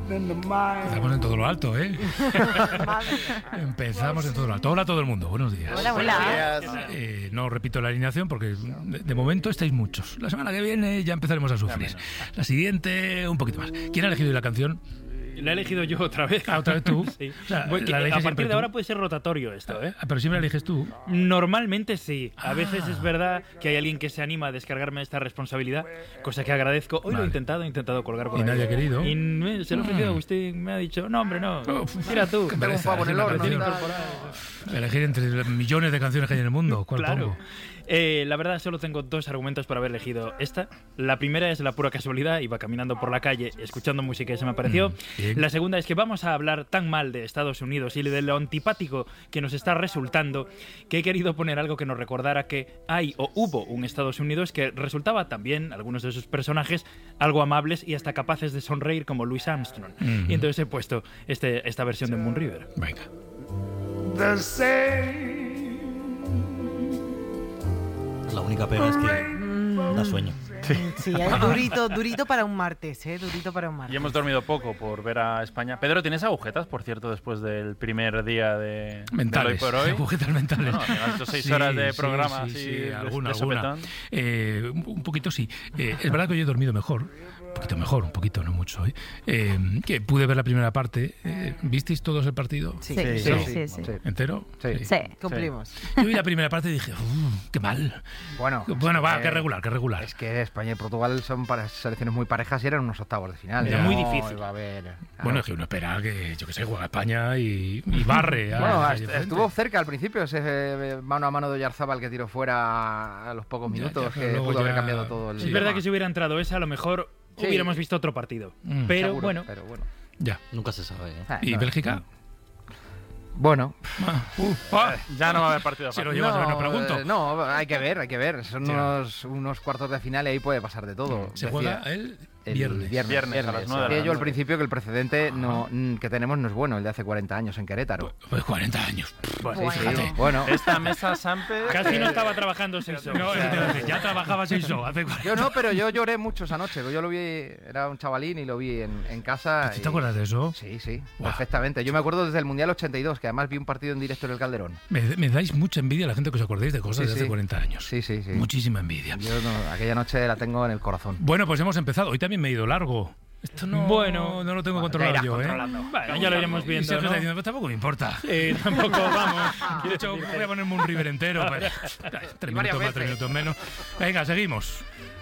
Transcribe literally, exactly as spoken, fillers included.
Empezamos en todo lo alto, ¿eh? Empezamos en todo lo alto. Hola a todo el mundo, buenos días. Hola, hola. Eh, no repito la alineación porque de, de momento estáis muchos. La semana que viene ya empezaremos a sufrir. La siguiente, un poquito más. ¿Quién ha elegido la canción? La he elegido yo otra vez. Ah, otra vez tú. Sí. O sea, Voy, que la a eliges partir siempre de tú. ahora puede ser rotatorio esto, ¿eh? Ah, pero siempre la eliges tú. Normalmente sí. A Ah. veces es verdad que hay alguien que se anima a descargarme esta responsabilidad, cosa que agradezco. Hoy Vale. lo he intentado, he intentado colgar por Y ahí. nadie ha querido. Y me- se lo he ofrecido a Mm. Agustín, me ha dicho, no, hombre, no, Uf, mira tú. qué Tengo un pereza, pavo en el es una horno. canción. tal. Elegir entre las millones de canciones que hay en el mundo. ¿Cuál Claro. pongo? Eh, la verdad, solo tengo dos argumentos para haber elegido esta. La primera es la pura casualidad, iba caminando por la calle escuchando música y se me apareció. Mm, bien. La segunda es que vamos a hablar tan mal de Estados Unidos y de lo antipático que nos está resultando que he querido poner algo que nos recordara que hay o hubo un Estados Unidos que resultaba también, algunos de sus personajes, algo amables y hasta capaces de sonreír como Louis Armstrong. Mm. Y entonces he puesto este, esta versión de Moon River. Venga. The same. La única pega es que da sueño. Sí, es durito, durito para un martes, ¿eh? Durito para un martes. Y hemos dormido poco por ver a España. Pedro, ¿tienes agujetas, por cierto, después del primer día de, Mentales. del Hoy por Hoy? Agujetas mentales. Bueno, al final, estos seis Sí, horas de sí, programa sí, así sí, de- alguna, de alguna. sopetón. Eh, un, un poquito sí. Eh, es verdad que hoy he dormido mejor. Un poquito mejor, un poquito, no mucho. ¿eh? Eh, que pude ver la primera parte. Eh, ¿Visteis todos el partido? Sí, Sí, sí, sí, sí, sí. sí. ¿Entero? Sí. Sí, cumplimos. Yo vi la primera parte y dije, "Uh, qué mal. Bueno, Bueno, va, eh, qué regular, qué regular. Es que España y Portugal son para selecciones muy parejas y eran unos octavos de final. Era No muy difícil. iba a haber- claro. Bueno, es que uno espera que, yo que sé, juega España y, y barre. a- Bueno, a- est- enfrente. estuvo cerca al principio ese eh, mano a mano de Oyarzábal que tiró fuera a los pocos Ya, minutos, ya, pero que luego pudo haber ya- cambiado todo el Sí. Es verdad tema. que si hubiera entrado esa, a lo mejor Sí. hubiéramos visto otro partido. Mm. Pero Seguro, bueno, pero bueno. Ya. Nunca se sabe, ¿eh? Ah, ¿Y no. Bélgica? Bueno, Ah, uh, ah. Ya no va a haber partido Si lo fácil. llevas, no, no pregunto. eh, no, hay que ver, hay que ver. Son Sí. unos, unos cuartos de final y ahí puede pasar de todo. Se Decía- juega el El viernes. viernes, Viernes a las nueve de la Decía yo al noche. principio que el precedente no, mm, que tenemos no es bueno, el de hace cuarenta años en Querétaro. Pues cuarenta años. pues, Bueno. Fíjate. Bueno, Esta mesa Sampe... casi no estaba trabajando seis horas. No, es decir, ya trabajaba seis horas. Hace cuarenta. yo no, pero yo lloré mucho esa noche. Yo lo vi, era un chavalín y lo vi en, en casa. ¿Tú y- te acuerdas de eso? Sí, sí, Guau. perfectamente. Yo me acuerdo desde el Mundial ochenta y dos, que además vi un partido en directo en el Calderón. Me, me dais mucha envidia a la gente que os acordéis de cosas Sí, de hace sí. cuarenta años. Sí, sí, sí. Muchísima envidia. Yo no- aquella noche la tengo en el corazón. Bueno, pues hemos empezado. Hoy también me he ido largo. Esto no, Bueno, no lo tengo bueno, controlado ya irás yo, ¿eh? controlando. Bueno, ya lo iremos Y viendo, Sergio ¿no? está diciendo, pues tampoco me importa. Sí, tampoco vamos. De hecho, voy a ponerme un River entero. Pues, tres varias minutos más, tres veces. minutos menos. Venga, seguimos.